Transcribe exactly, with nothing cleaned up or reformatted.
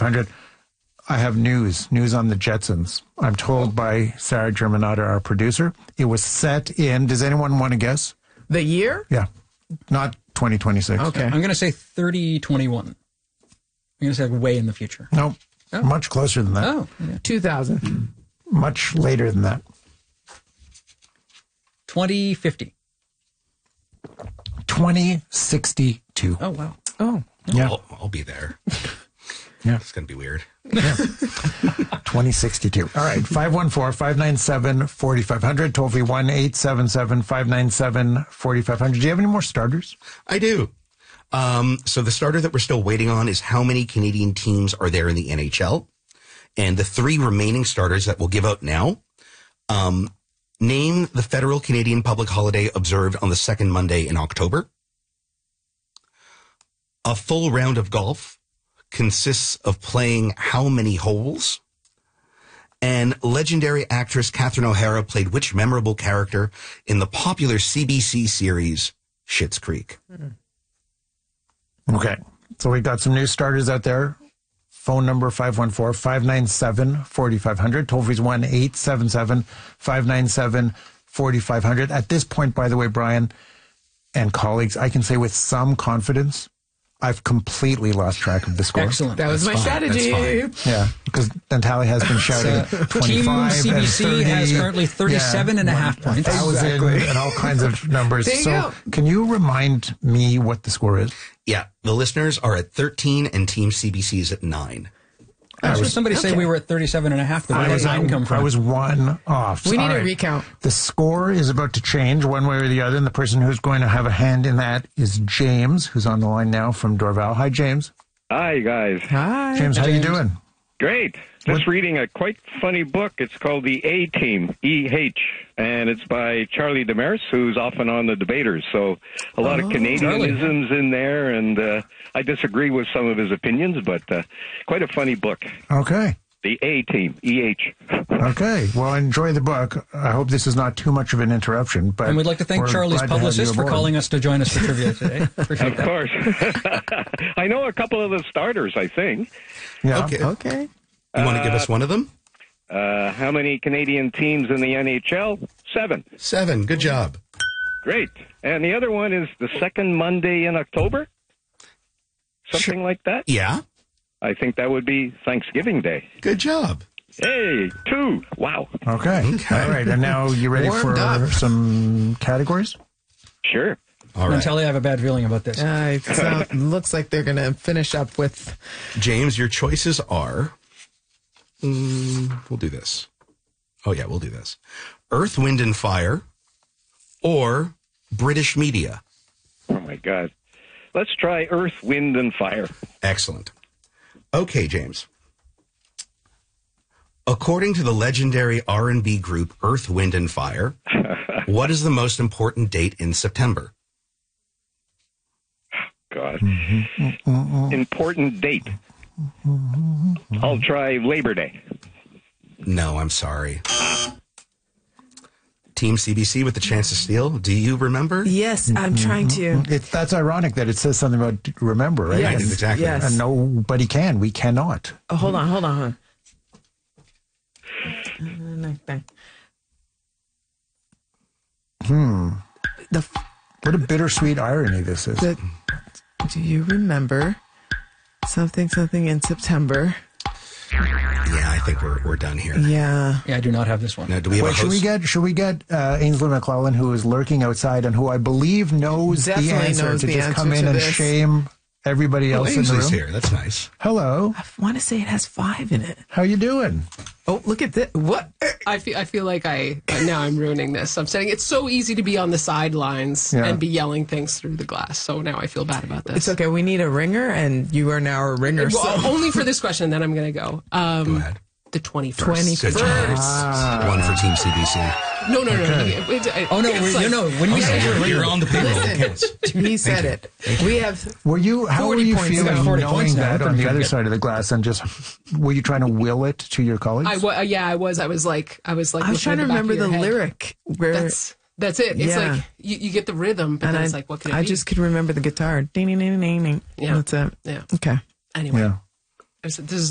hundred. I have news, news on the Jetsons. I'm told by Sarah Germanotta, our producer, it was set in, does anyone want to guess? The year? Yeah, not twenty twenty-six. Okay. I'm going to say thirty twenty-one. I'm going to say way in the future. No, Oh. much closer than that. Oh, yeah. two thousand. Much later than that. twenty fifty. twenty sixty-two. Oh, wow. Oh. Yeah. I'll, I'll be there. Yeah. It's going to be weird. Yeah. twenty sixty-two. All right. five one four, five nine seven, four five zero zero. Toll free one eight seven seven, five nine seven, four five zero zero. Do you have any more starters? I do. Um, so the starter that we're still waiting on is how many Canadian teams are there in the N H L? And the three remaining starters that we'll give out now, um, name the federal Canadian public holiday observed on the second Monday in October. A full round of golf consists of playing how many holes? And legendary actress Catherine O'Hara played which memorable character in the popular C B C series Schitt's Creek? Okay. So we got some new starters out there. Phone number five one four, five nine seven, four five zero zero. Toll free is one eight seven seven, five nine seven, four five zero zero. At this point, by the way, Brian and colleagues, I can say with some confidence, I've completely lost track of the score. Excellent. That was That's my fine. strategy. That's fine. Yeah, because Natalia has been shouting Uh, twenty-five Team C B C and thirty. has currently thirty-seven and a half points. A thousand Exactly. and all kinds of numbers. There you so go. can you remind me what the score is? Yeah, the listeners are at thirteen and Team C B C is at nine. I heard somebody say we were at thirty-seven and a half. Where I did was, nine come from? I was one off. We need All a right. recount. The score is about to change one way or the other, and the person who's going to have a hand in that is James, who's on the line now from Dorval. Hi, James. Hi, guys. Hi. James, how you James. doing? Great. Just reading a quite funny book. It's called The A-Team, E H, and it's by Charlie Demers, who's often on The Debaters. So a lot Oh, of Canadianisms in there, and uh, I disagree with some of his opinions, but uh, quite a funny book. Okay. The A-Team, E H. Okay. Well, enjoy the book. I hope this is not too much of an interruption. But And we'd like to thank we're Charlie's glad to have you publicist for aboard. calling us to join us for trivia today. Appreciate Of that. course. I know a couple of the starters, I think. Yeah. Okay. Okay. You want to give us one of them? Uh, how many Canadian teams in the N H L? Seven. Seven. Good job. Great. And the other one is the second Monday in October? Something like that? Yeah. I think that would be Thanksgiving Day. Good job. Hey, two. Wow. Okay. Okay. All right. And now you ready Warmed for up. some categories? Sure. All right. Natalia, I have a bad feeling about this. Uh, it sound, looks like they're going to finish up with James, your choices are. Mm, we'll do this. Oh, yeah, we'll do this. Earth, Wind, and Fire or British media. Oh, my God. Let's try Earth, Wind, and Fire. Excellent. Okay, James. According to the legendary R and B group Earth, Wind, and Fire, what is the most important date in September? God. Important date. I'll try Labor Day. No, I'm sorry. Team C B C with the chance to steal. Do you remember? Yes, I'm trying to. It, that's ironic that it says something about remember, right? Yes, Right, exactly. yes. And nobody can. We cannot. Oh, hold on, hold on, hold on. Hmm. The, f- What a bittersweet irony this is. the, do you remember something, something in September? Yeah, I think we're we're done here. Yeah. Yeah, I do not have this one. Now, do we have Wait, a should we host? get should we get uh, Ainsley McClellan, who is lurking outside and who I believe knows Definitely the answer, knows to the just answer come in to and this. shame everybody Oh, else in the room? Ainsley's here. That's nice. Hello, I want to say it has five in it. how you doing? Oh, look at this. What? I feel I feel like I now I'm ruining this. I'm saying it's so easy to be on the sidelines Yeah. and be yelling things through the glass. So now I feel bad about this. It's okay. We need a ringer, and you are now a ringer. Well, So. only for this question. Then I'm gonna go. Um, Go ahead. The twenty-first. twenty-first. Good job. One for Team C B C. No, no, no. It- it- it- Oh, no, it's we- like- you know, when you say you're, You're on the payroll. Listen. Counts. He said it. We have. Were you how were forty you points feeling now. forty knowing points now. that What on did the you other get? side of the glass and just were you trying to will it to your colleagues? I wa- yeah, I was. I was like, I was like. I was looking trying at to the back of remember your the head. lyric where. That's that's it. It's Yeah. like you, you get the rhythm, but and then I, it's like, what could it I be? just could remember the guitar. Ding, ding, ding, ding, ding. Yeah. That's it. Yeah. Okay. Anyway, yeah. this is